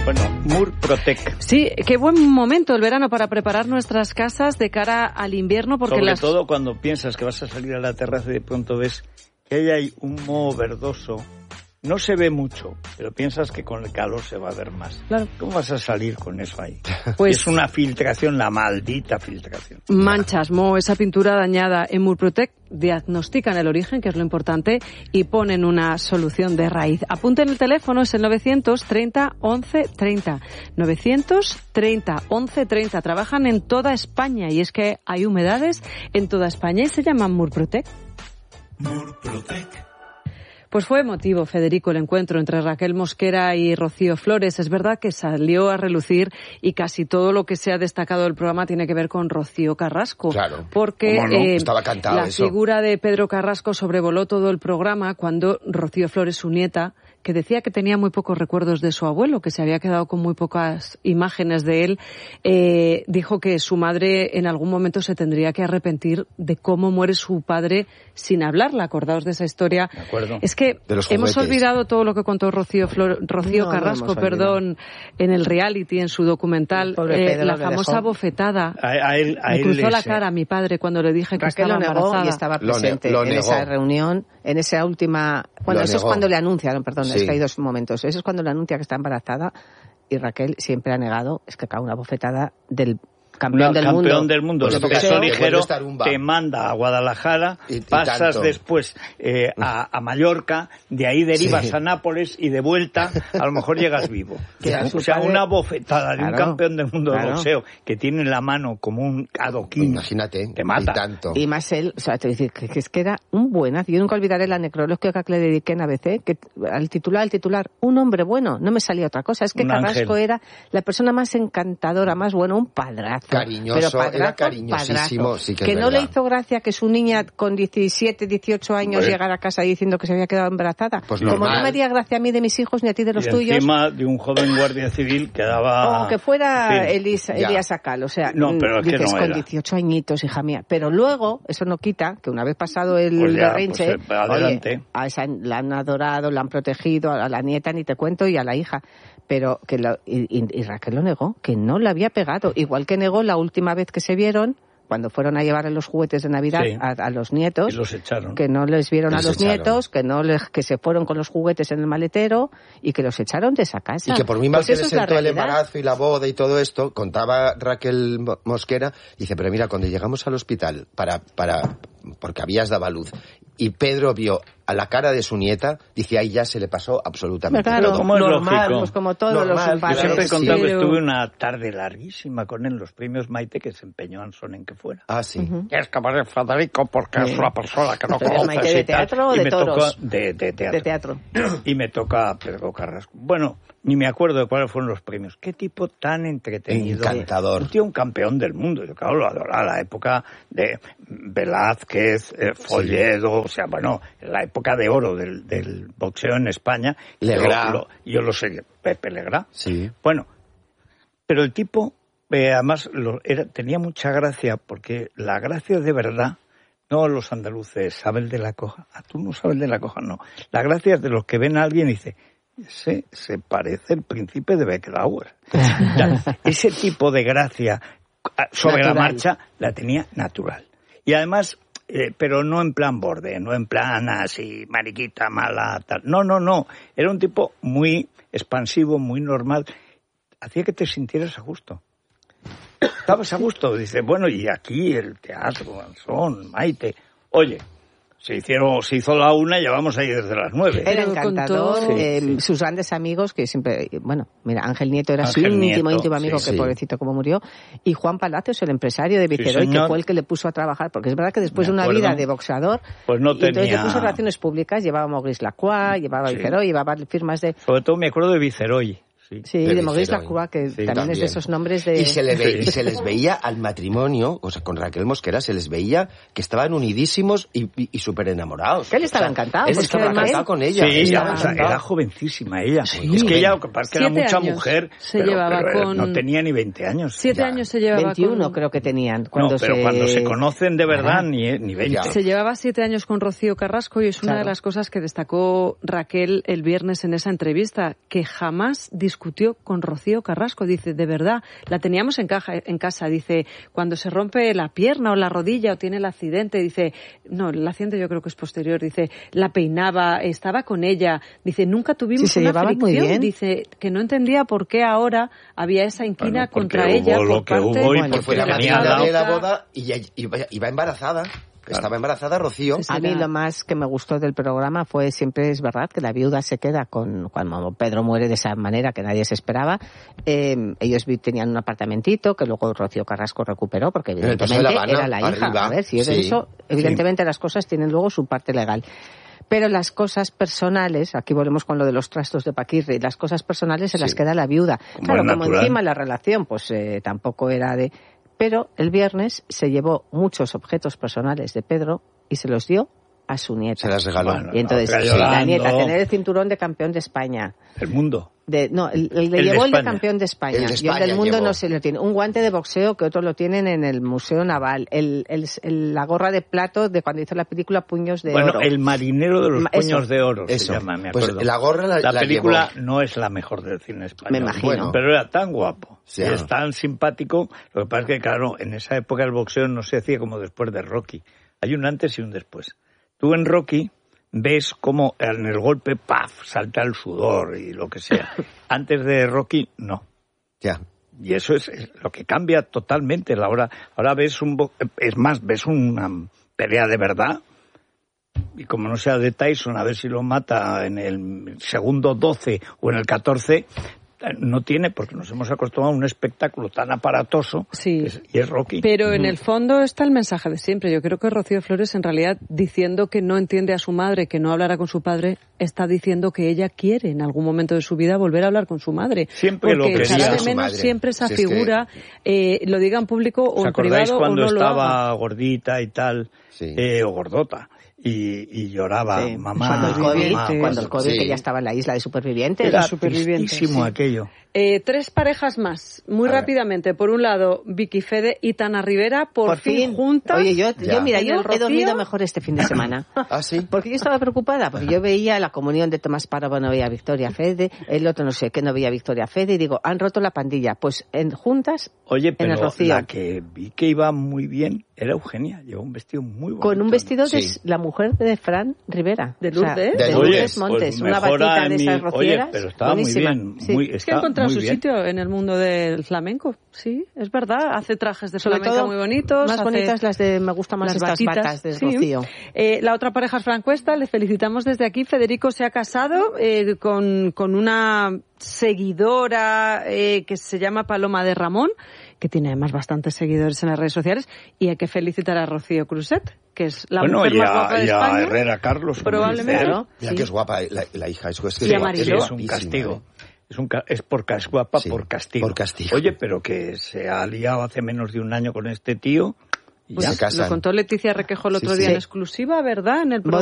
Bueno, Murprotec. Sí, qué buen momento el verano para preparar nuestras casas de cara al invierno, porque sobre todo cuando piensas que vas a salir a la terraza y de pronto ves que ahí hay un moho verdoso. No se ve mucho, pero piensas que con el calor se va a ver más. Claro. ¿Cómo vas a salir con eso ahí? Pues es una filtración, la maldita filtración. Manchas, moho, esa pintura dañada. En Murprotec diagnostican el origen, que es lo importante, y ponen una solución de raíz. Apunten el teléfono, es el 930 11 30. 930 11 30. Trabajan en toda España y es que hay humedades en toda España y se llaman Murprotec. Murprotec. Pues fue emotivo, Federico, el encuentro entre Raquel Mosquera y Rocío Flores. Es verdad que salió a relucir y casi todo lo que se ha destacado del programa tiene que ver con Rocío Carrasco. Claro. Porque estaba cantado la eso. figura de Pedro Carrasco sobrevoló todo el programa cuando Rocío Flores, su nieta, que decía que tenía muy pocos recuerdos de su abuelo, que se había quedado con muy pocas imágenes de él, dijo que su madre en algún momento se tendría que arrepentir de cómo muere su padre sin hablarla. Acordaos de esa historia. De acuerdo. Es que hemos olvidado todo lo que contó Rocío Carrasco, en el reality, en su documental, la famosa bofetada. Me cruzó la cara a mi padre cuando le dije que Raquel estaba embarazada. lo negó y estaba presente en esa reunión, en esa última... Bueno, eso es cuando le anunciaron, perdón, es que hay dos momentos. Eso es cuando le anuncia que está embarazada y Raquel siempre ha negado, es que cae una bofetada del campeón del mundo. El peso ligero te manda a Guadalajara, pasas después a Mallorca, de ahí derivas a Nápoles y de vuelta a lo mejor llegas vivo. O sea, una bofetada de un campeón del mundo de boxeo que tiene en la mano como un adoquín. Imagínate, te mata. Y más él, o sea, te dice que es que era un buenazo. Yo nunca olvidaré la necrológica que le dediqué en ABC, que al titular, un hombre bueno, no me salía otra cosa. Es que Carrasco era la persona más encantadora, más buena, un padrazo. Cariñoso, era cariñosísimo, sí que es no verdad. le hizo gracia que su niña con 17, 18 años llegara a casa diciendo que se había quedado embarazada. Pues como normal. no me haría gracia a mí de mis hijos ni a ti de los tuyos. Encima de un joven guardia civil que daba... O que fuera Elías Acal, o sea, no, pero es dices, que no con era. 18 añitos, hija mía. Pero luego, eso no quita que una vez pasado el berrinche, adelante. A esa la han adorado, la han protegido, a la nieta ni te cuento y a la hija. Pero que y Raquel lo negó, que no le había pegado. Igual que negó la última vez que se vieron, cuando fueron a llevar los juguetes de Navidad a los nietos, y los echaron. que no les vieron a los nietos, que se fueron con los juguetes en el maletero y que los echaron de esa casa. Y que por muy mal pues que le sentó el embarazo y la boda y todo esto, contaba Raquel Mosquera, dice, pero mira, cuando llegamos al hospital porque habías dado a luz, y Pedro vio a la cara de su nieta, dice, ahí ya se le pasó absolutamente todo. ¿Cómo es normal, lógico? Pues como todos los padres. Yo siempre he contado que estuve una tarde larguísima con él en los premios Maite, que se empeñó Anson en que fuera. Ah, sí. Es que va Federico porque es una persona que no conoces. ¿Maite de teatro o de toros? De teatro. Y me toca Pedro Carrasco. Bueno, ni me acuerdo de cuáles fueron los premios. Qué tipo tan entretenido. Encantador. Un tío, un campeón del mundo. Yo, claro, lo adoraba. La época de Velázquez, Folledo, o sea, bueno, la época de oro del boxeo en España. Legrá. Yo lo sé, Pepe Legrá. Sí. Bueno, pero el tipo, además, tenía mucha gracia, porque la gracia de verdad, no los andaluces saben de la coja. Tú no sabes de la coja, no. La gracia es de los que ven a alguien y dicen, se parece el príncipe de Beckenbauer. Ese tipo de gracia sobre natural. La marcha la tenía natural. Y además, pero no en plan borde, no en plan así, mariquita, mala, tal. No. Era un tipo muy expansivo, muy normal. Hacía que te sintieras a gusto. Estabas a gusto. Dice, bueno, y aquí el teatro, Anson, Maite. Oye, se hizo la 1 y ya vamos ahí desde las 9. Era encantador. Sus grandes amigos, que siempre, bueno, mira, Ángel Nieto era su íntimo amigo, que pobrecito como murió. Y Juan Palacios, el empresario de Viceroy, que fue el que le puso a trabajar. Porque es verdad que después de una vida de boxeador, pues no tenía... entonces le puso relaciones públicas, llevaba Maurice Lacroix, llevaba Viceroy, llevaba firmas de... Sobre todo me acuerdo de Viceroy. Sí, de Maurice Lacroix, que también es de esos nombres de... Y se les veía al matrimonio, o sea, con Raquel Mosquera, se les veía que estaban unidísimos y súper enamorados. Que él estaba encantado. Él estaba encantado con ella. Sí, era jovencísima ella. Sí. Es que ella, que era mucha mujer, pero no tenía ni 20 años. 7 años se llevaba 21 creo que tenían. Cuando cuando se conocen de verdad, ni 20. Se llevaba 7 años con Rocío Carrasco y es una de las cosas que destacó Raquel el viernes en esa entrevista, que jamás discutió discutió con Rocío Carrasco. Dice, de verdad, la teníamos en casa. Dice, cuando se rompe la pierna o la rodilla o tiene el accidente, dice, no, el accidente yo creo que es posterior, dice, la peinaba, estaba con ella. Dice, nunca tuvimos una fricción. Muy bien. Dice, que no entendía por qué ahora había esa inquina contra ella. Lo que hubo y fue la madrina de la boda y iba embarazada. Claro. Estaba embarazada Rocío. A mí lo más que me gustó del programa fue, siempre es verdad, que la viuda se queda cuando Pedro muere de esa manera que nadie se esperaba. Ellos tenían un apartamentito que luego Rocío Carrasco recuperó porque evidentemente era la hija. Arriba. A ver, si es eso, evidentemente las cosas tienen luego su parte legal. Pero las cosas personales, aquí volvemos con lo de los trastos de Paquirri, las cosas personales se las queda la viuda. Claro, como encima la relación pues tampoco era de... Pero el viernes se llevó muchos objetos personales de Pedro y se los dio a su nieta. Se las regaló. Y entonces, la nieta, tener el cinturón de campeón de España. ¿El mundo? Le llevó el de campeón de España. El de España y el del mundo llevó. No se lo tiene. Un guante de boxeo que otros lo tienen en el Museo Naval. La gorra de plato de cuando hizo la película Puños de Oro. Bueno, el marinero de los puños de oro eso. Se llama, me acuerdo. Pues la gorra la película llevó. no es la mejor del cine español. Me imagino. Bueno, pero era tan guapo. Sí. Es tan simpático. Lo que pasa es que, claro, en esa época el boxeo no se hacía como después de Rocky. Hay un antes y un después. Tú en Rocky ves cómo en el golpe, ¡paf!, salta el sudor y lo que sea. Antes de Rocky, no. Ya. Y eso es lo que cambia totalmente. Ahora ves ves una pelea de verdad. Y como no sea de Tyson, a ver si lo mata en el segundo 12 o en el 14... No tiene, porque nos hemos acostumbrado a un espectáculo tan aparatoso, sí. Y es Rocky. Pero en el fondo está el mensaje de siempre. Yo creo que Rocío Flores, en realidad, diciendo que no entiende a su madre, que no hablará con su padre, está diciendo que ella quiere en algún momento de su vida volver a hablar con su madre. Siempre lo quería. Porque de menos siempre esa figura, lo diga en público o en privado, cuando o no estaba lo haga? Gordita y tal, o gordota? Y lloraba, mamá. Cuando el COVID, que ya estaba en la isla de supervivientes. Era tristísimo aquello. 3 parejas más, muy rápidamente. Por un lado, Vicky Fede y Tana Rivera, por fin juntas. Oye, yo he dormido mejor este fin de semana. ¿Ah, sí? Porque yo estaba preocupada, porque yo veía la comunión de Tomás Parra, no veía a Victoria Fede, el otro no sé qué, no veía a Victoria Fede, y digo, han roto la pandilla. Pues juntas, oye, pero en el Rocío. La que vi que iba muy bien era Eugenia, llevaba un vestido muy bonito. Con un vestido de la mujer de Fran Rivera. De Lourdes. De Lourdes Montes, una batita de esas rocieras. Oye, pero estaba buenísima. Muy bien. Es que ha encontrado su sitio en el mundo del flamenco. Sí, es verdad. Hace trajes de flamenco muy bonitos. Más bonitas las de, me gustan más estas batas de Rocío. La otra pareja es Francuesta, le felicitamos desde aquí. Federico se ha casado con una seguidora que se llama Paloma de Ramón, que tiene además bastantes seguidores en las redes sociales, y hay que felicitar a Rocío Cruzet, que es la mujer más guapa de España. Y a Herrera Carlos. Probablemente. Mira que es guapa la hija. Es un castigo. Es guapa por castigo. Por castigo. Oye, pero que se ha liado hace menos de un año con este tío. Y pues ya lo contó Leticia Requejo el otro día en exclusiva, ¿verdad? En el programa.